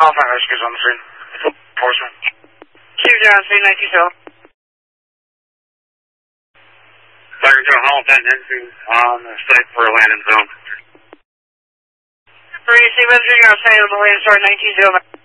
Alpha Rescue's on the scene. Enforcement. Chief John, scene 19 Dr. Joe Hamilton on the site for a landing zone. 3, Steve Messenger, you're on site on the landing start 19-0.